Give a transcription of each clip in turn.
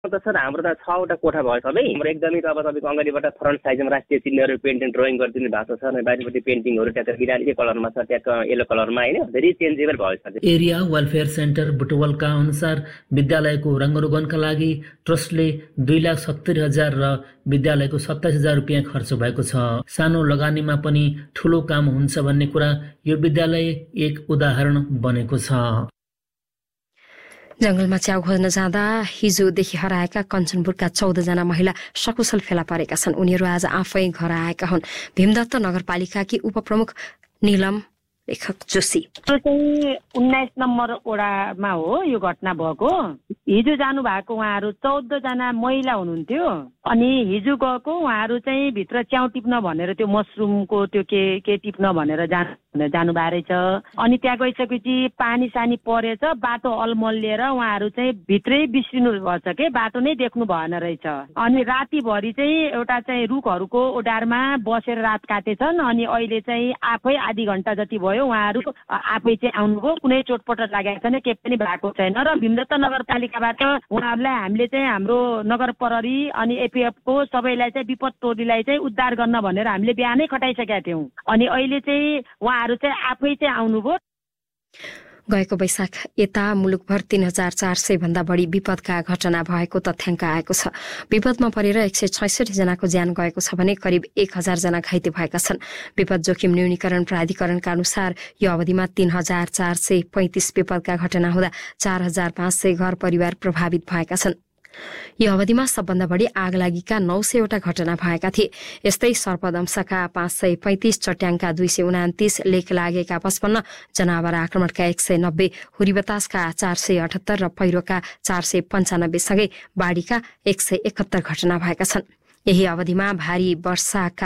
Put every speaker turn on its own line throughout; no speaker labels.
त सर हाम्रो त 6वटा कोठा भयो सबै। हाम्रो एकदमै त अब तपाईँको अगाडिबाट फ्रन्ट साइजमा राष्ट्रिय चिन्हहरू पेन्टिङ ड्रइङ गरिदिनु भएको छ सर। बाहिरपट्टि पेन्टिङहरू ट्याक्क बिराली कलरमा छ, ट्याक्क येलो कलरमा होइन, धेरै चेन्जेबल भयो सर।
एरिया वेलफेयर सेन्टर बुटवलका अनुसार विद्यालयको रङ्गरोगनका लागि ट्रस्टले 2,70,000 र विद्यालयको 27,000 रुपियाँ खर्च भएको छ। सानो लगानीमा पनि ठुलो काम हुन्छ भन्ने कुरा यो विद्यालय एक उदाहरण बनेको छ।
जंगलमा च्याउ खोज्न जाँदा हिजोदेखि हराएका कञ्चनपुरका 14 जना महिला सकुशल फेला परेका छन्। उनीहरू आज आफै घर आएका हुन्। भीमदत्त नगरपालिकाकी उपप्रमुख नीलम लेखक जोशी।
त्यो चाहिँ 19 नम्बर वडामा हो यो घटना भएको। हिजो जानु भएको उहाँहरू 14 जना महिला हुनुहुन्थ्यो। अनि हिजो गएको उहाँहरू चाहिँ भित्र च्याउ टिप्न भनेर त्यो मसरुमको त्यो के टिप्न भनेर जानु भएको रहेछ। अनि त्यहाँ गइसकेपछि पानी सानी परेछ, बाटो अलमलिएर उहाँहरू चाहिँ भित्रै बिस्रिनु भएछ के, बाटो नै देख्नु भएन रहेछ। अनि रातिभरि चाहिँ एउटा चाहिँ रुखहरूको ओडारमा बसेर रात काटेछन्। अनि अहिले चाहिँ आफै आधी घण्टा जति भयो उहाँहरू आफै चाहिँ आउनुभयो। कुनै चोटपटक लागेको छैन, केही पनि भएको छैन। र भीमदत्त नगरपालिकाबाट उहाँहरूलाई हामीले चाहिँ हाम्रो नगर प्रहरी अनि एपिएफको सबैलाई चाहिँ विपद टोलीलाई चाहिँ उद्धार गर्न भनेर हामीले बिहानै खटाइसकेका थियौँ। अनि अहिले चाहिँ उहाँहरू चाहिँ आफै चाहिँ आउनुभयो।
गएको वैशाख यता मुलुकभर 3,400 भन्दा बढी विपदका घटना भएको तथ्याङ्क आएको छ। विपदमा परेर 166 जनाको ज्यान गएको छ भने करिब 1,000 जना घाइते भएका छन्। विपद जोखिम न्यूनीकरण प्राधिकरणका अनुसार यो अवधिमा 3,435 विपदका घटना हुँदा 4,500 घर परिवार प्रभावित भएका छन्। यो अवधिमा सबभन्दा बढी आगलागीका 900 वटा घटना भएका थिए। यस्तै सर्पदंशका 535, चट्याङका 229, लेख लागेका 55, जनावर आक्रमणका 190, हुरी बतासका 478 र पहिरोका 495 सँगै बाढीका 171 घटना भएका छन्। यही अवधिमा भारी वर्षाका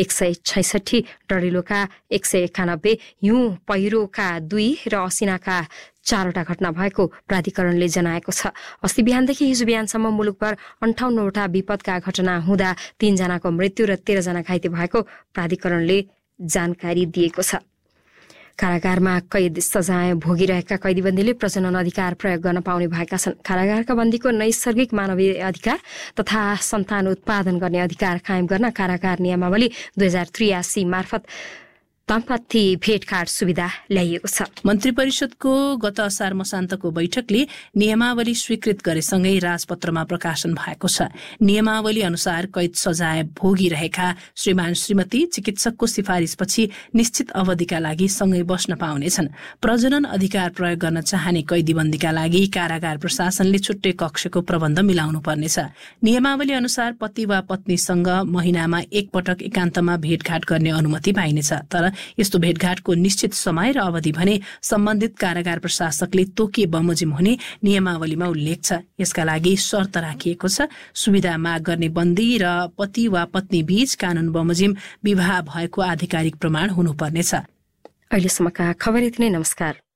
166, डढेलोका 191, हिउँ पहिरोका 2 र असिनाका 4वटा घटना भएको प्राधिकरणले जनाएको छ। अस्ति बिहानदेखि हिजो बिहानसम्म मुलुकभर 58 वटा विपदका घटना हुँदा 3 जनाको मृत्यु र 13 जना घाइते भएको प्राधिकरणले जानकारी दिएको छ। कारागारमा कैद सजाय भोगिरहेका कैदीबन्दीले प्रजनन अधिकार प्रयोग गर्न पाउने भएका छन्। कारागारका बन्दीको नैसर्गिक मानवीय अधिकार तथा सन्तान उत्पादन गर्ने अधिकार कायम गर्न कारागार नियमावली 2083 मार्फत दम्पति भेटघाट सुविधा ल्याइएको छ।
मन्त्री परिषदको गत असार मसान्तको बैठकले नियमावली स्वीकृत गरेसँगै राजपत्रमा प्रकाशन भएको छ। नियमावली अनुसार कैद सजाय भोगिरहेका श्रीमान श्रीमती चिकित्सकको सिफारिसपछि निश्चित अवधिका लागि सँगै बस्न पाउनेछन्। प्रजनन अधिकार प्रयोग गर्न चाहने कैदीबन्दीका लागि कारागार प्रशासनले छुट्टै कक्षको प्रबन्ध मिलाउनु पर्नेछ। नियमावली अनुसार पति वा पत्नीसँग महिनामा एक पटक एकान्तमा भेटघाट गर्ने अनुमति पाइनेछ। तर यस्तो भेटघाटको निश्चित समय र अवधि भने सम्बन्धित कारागार प्रशासकले तोकिए बमोजिम हुने नियमावलीमा उल्लेख छ। यसका लागि शर्त राखिएको छ। सुविधा माग गर्ने बन्दी र पति वा पत्नी बीच कानून बमोजिम विवाह भएको आधिकारिक प्रमाण हुनुपर्नेछ।
अहिलेसम्मका खबर यति नै। नमस्कार।